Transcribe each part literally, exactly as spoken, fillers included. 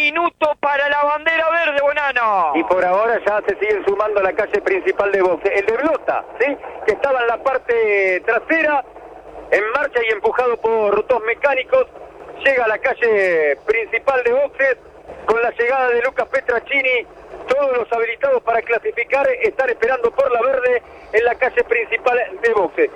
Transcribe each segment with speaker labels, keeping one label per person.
Speaker 1: minuto para la bandera verde, Bonano.
Speaker 2: Y por ahora ya se siguen sumando a la calle principal de boxe. El de Blota, ¿sí? Que estaba en la parte trasera, en marcha y empujado por dos mecánicos, llega a la calle principal de boxes. Con la llegada de Lucas Petracini, todos los habilitados para clasificar están esperando por la verde en la calle principal de boxes.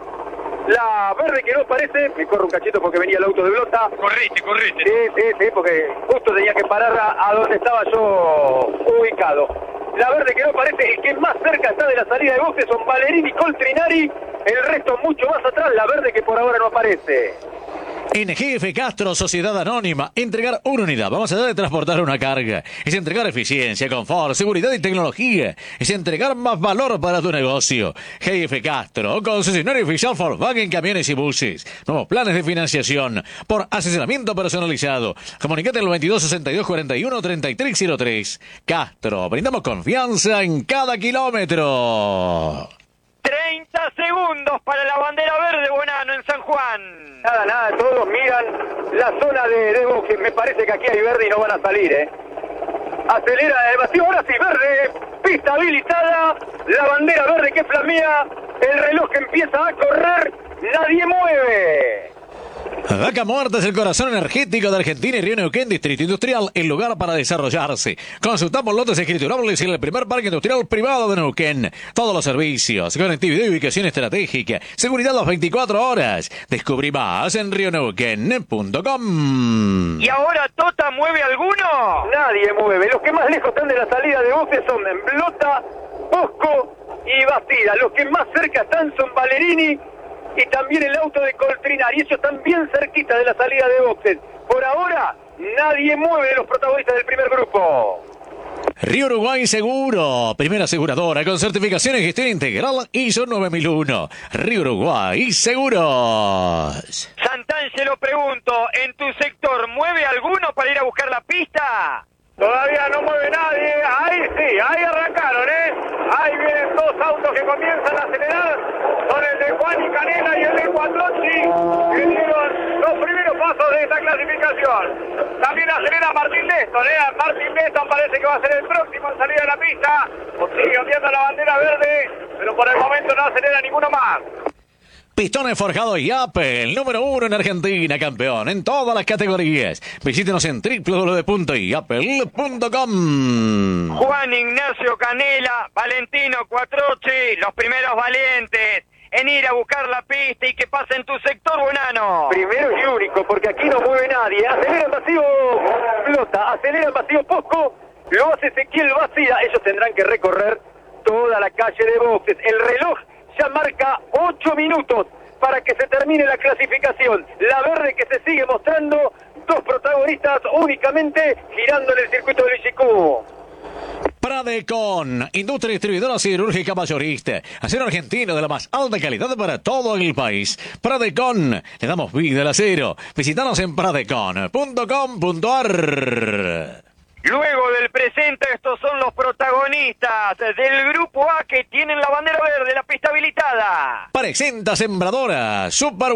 Speaker 2: La verde que no aparece, me corro un cachito porque venía el auto de Blota.
Speaker 1: Correte, correte.
Speaker 2: Sí, sí, sí, porque justo tenía que parar a, a donde estaba yo ubicado. La verde que no aparece, el que más cerca está de la salida de boxes son Valerini y Coltrinari, el resto mucho más atrás, la verde que por ahora no aparece.
Speaker 3: En G F Castro, Sociedad Anónima, entregar una unidad, vamos a de transportar una carga. Es entregar eficiencia, confort, seguridad y tecnología. Es entregar más valor para tu negocio. G F Castro, concesionario oficial Volkswagen Camiones y Buses. Nuevos planes de financiación por asesoramiento personalizado. Comunicate al veintidós sesenta y dos cuarenta y uno treinta y tres cero tres. Castro, brindamos confianza en cada kilómetro.
Speaker 1: treinta segundos para la bandera verde, Bonano, en San Juan.
Speaker 2: Nada, nada, todos miran la zona de, de boxes. Me parece que aquí hay verde y no van a salir, ¿eh? Acelera el vacío, ahora sí, verde, pista habilitada, la bandera verde que flamea, el reloj que empieza a correr, nadie mueve.
Speaker 3: Vaca Muerta es el corazón energético de Argentina y Río Neuquén, Distrito Industrial, el lugar para desarrollarse. Consultamos lotes escriturables en el primer parque industrial privado de Neuquén. Todos los servicios, conectividad y ubicación estratégica, seguridad las veinticuatro horas. Descubrí más en río neuquén punto com.
Speaker 1: ¿Y ahora Tota mueve alguno?
Speaker 2: Nadie mueve. Los que más lejos están de la salida de boxes son Blota, Bosco y Bastida. Los que más cerca están son Valerini y también el auto de Coltrinari. Ellos están bien cerquita de la salida de boxes. Por ahora, nadie mueve de los protagonistas del primer grupo.
Speaker 3: Río Uruguay Seguro, primera aseguradora con certificación en gestión integral I S O nueve mil uno. Río Uruguay Seguros.
Speaker 1: Santangelo, pregunto, ¿en tu sector mueve alguno para ir a buscar la pista?
Speaker 2: Todavía no mueve nadie. Ahí sí, ahí arrancaron, ¿eh? Ahí vienen dos autos que comienzan a acelerar. Son el de Juan y Canela y el de Cuatrochi, que dieron los primeros pasos de esta clasificación. También acelera Martín Leston, ¿eh? Martín Leston parece que va a ser el próximo en salir de la pista. O sigue ondeando la bandera verde, pero por el momento no acelera ninguno más.
Speaker 3: Pistones Forjado y Apple, el número uno en Argentina, campeón en todas las categorías. Visítenos en doble u doble u doble u punto i apple punto com.
Speaker 1: Juan Ignacio Canela, Valentino Cuatrochi, los primeros valientes en ir a buscar la pista y que pase en tu sector, Bonano.
Speaker 2: Primero y único, porque aquí no mueve nadie. Acelera el vacío Blota, acelera el vacío Posco, lo hace Ezequiel Bastida. Ellos tendrán que recorrer toda la calle de boxes. El reloj ya marca ocho minutos para que se termine la clasificación. La verde que se sigue mostrando, dos protagonistas únicamente girando en el circuito del I G Q.
Speaker 3: Pradecon, industria distribuidora siderúrgica mayorista, acero argentino de la más alta calidad para todo el país. Pradecon, le damos vida al acero. Visítanos en pradecon punto com punto a r.
Speaker 1: Luego del presente, estos son los protagonistas del Grupo A que tienen la bandera verde, la pista habilitada.
Speaker 3: Presenta Sembradora, Super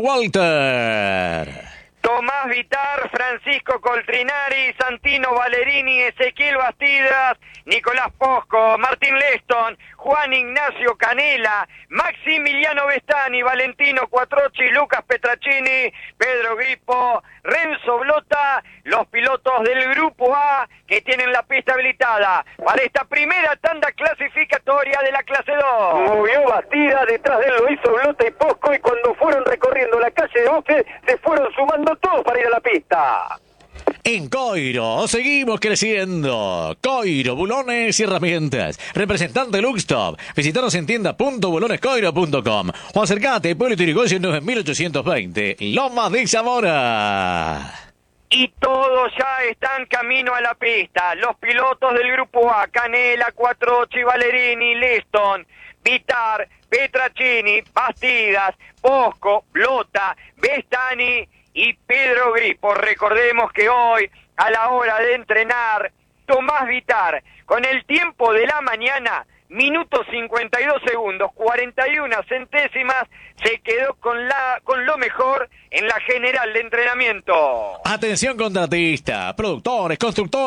Speaker 3: Walter.
Speaker 1: Tomás Vitar, Francisco Coltrinari, Santino Valerini, Ezequiel Bastidas, Nicolás Posco, Martín Leston, Juan Ignacio Canela, Maximiliano Bestani, Valentino Cuatrochi, Lucas Petracini, Pedro Gripo, Renzo Blota, los pilotos del Grupo A que tienen la pista habilitada para esta primera tanda clasificatoria de la clase dos.
Speaker 2: Movió Bastida, detrás de él lo hizo Blota y Posco, y cuando fueron recorriendo la calle de boxes se fueron sumando todos para ir a la pista.
Speaker 3: En Coiro, seguimos creciendo. Coiro, bulones y herramientas. Representante Luxtop. Visítanos en tienda punto bulones coiro punto com o acercate, Pueblo Tirigoyen nueve mil ochocientos veinte, Lomas de Zamora.
Speaker 1: Y todos ya están camino a la pista. Los pilotos del Grupo A, Canela, Cuatrochi, Valerini, Leston, Vitar, Petracini, Bastidas, Posco, Blota, Bestani y Pedro Gripo. Recordemos que hoy, a la hora de entrenar, Tomás Vitar, con el tiempo de la mañana, minutos cincuenta y dos segundos, cuarenta y una centésimas, se quedó con la con lo mejor en la general de entrenamiento.
Speaker 3: Atención contratista, productores, constructores.